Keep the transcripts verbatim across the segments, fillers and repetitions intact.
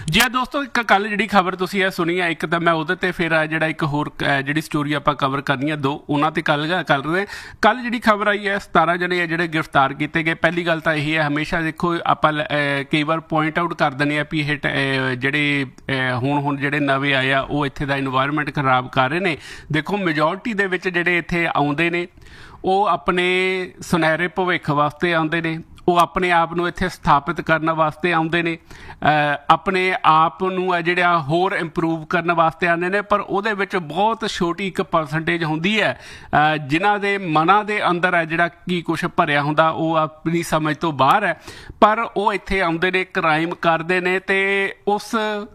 जी दोस्तों एक कल जी खबर तुम यह सुनी है एक तो मैं वो फिर जो एक होर जी स्टोरी आप कवर करनी है दो उन्होंने कल कर रहे कल जी खबर आई है सतारह जने है जोड़े गिरफ्तार किए गए। पहली गल तो यही है हमेशा देखो आप कई बार पॉइंट आउट कर दें भी ये जोड़े हूँ हूँ जोड़े नवे आए आ वो इत्थे दा इन्वायरमेंट खराब कर रहे हैं। देखो मेजोरिटी दे विच जोड़े इत्थे आउंदे ने वो अपने सुनहरे भविख वास्ते आउंदे ने वो अपने आप नूं इत्थे स्थापित करने वास्ते आउंदे ने अपने आप नूं जिहड़ा होर इंप्रूव करने वास्ते आने ने पर उहदे विच बहुत छोटी एक परसेंटेज हुंदी है जिन्हां दे मनां दे अंदर है जिहड़ा की कुछ भरिया हुंदा वो अपनी समझ तो बाहर है पर वो इत्थे आउंदे ने क्राइम करदे ने ते उस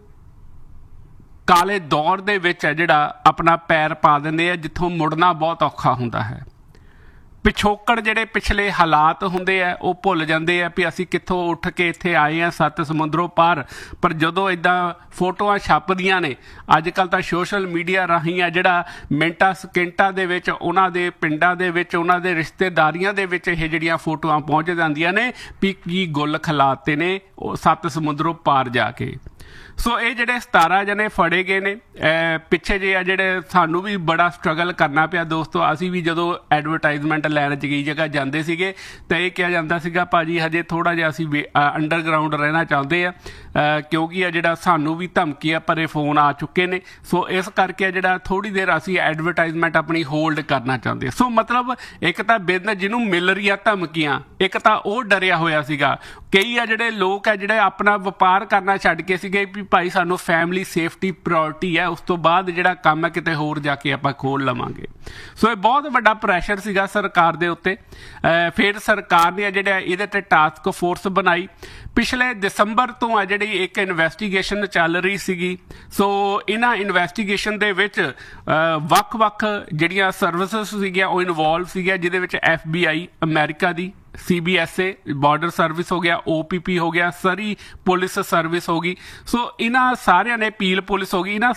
काले दौर दे विच है जिहड़ा अपना पैर पा दिंदे आ जिथों मुड़ना बहुत औखा हुंदा है। पिछोकड़ जिहड़े पिछले हालात हुंदे आ वो भुल जांदे आ भी असीं कित्थों उठ के इत्थे आए आ सत्त समुंदरों पार। पर जदों इदां फोटोआं छपदियां ने अजकल तां सोशल मीडिया राहीं आ जिहड़ा मिंटां सकिंटां दे विच उहनां दे पिंडां दे विच उहनां दे रिश्तेदारियां दे विच इह जिहड़ियां फोटोआं पहुंच जांदियां ने भी की गुल खलाते ने सत्त समुंदरों पार जाके। सो ये जोड़े सतारह जने फड़े गए ने पिछे जे जोड़े सानू भी बड़ा स्ट्रगल करना पिया दोस्तों। असी भी जो एडवरटाइजमेंट लैन च कई जगह जाते थे तो ये कहा जाता है भाजी हजे थोड़ा जिहा असी अंडरग्राउंड रहना चाहते हैं क्योंकि आ जोड़ा सानू भी धमकियां भरे फोन आ चुके ने। सो इस करके जोड़ा थोड़ी देर असी एडवरटाइजमेंट अपनी होल्ड करना चाहते। सो मतलब एक तो बिंद जिन्हों मिल रही धमकियां एक तो वह डरिया होया सीगा। कई आ जोड़े लोग है जोड़े अपना व्यापार करना छड्ड के सीगे भी भाई सानू फैमिली सेफ्टी प्रायोरिटी है उस तो बाद जिहड़ा काम है किते होर जाके आपां खोल लवांगे। सो ये बहुत वड्डा प्रैशर सीगा सरकार दे उत्ते। फिर सरकार ने जिहड़ा इहदे ते टास्क फोर्स बनाई पिछले दिसंबर तो आ जिहड़ी एक इन्वैस्टिगेशन चल रही सीगी। सो इन्हां इन्वैस्टिगेशन दे विच वक् वक् जिहड़ियां सर्विसेज सीगियां वो इनवॉल्व सीगियां जिहदे विच F B I America the C B S A border service हो गया ओ पी पी हो गया सरी पुलिस सर्विस होगी। सो इन्हां सारियां ने पील पुलिस होगी इन्हां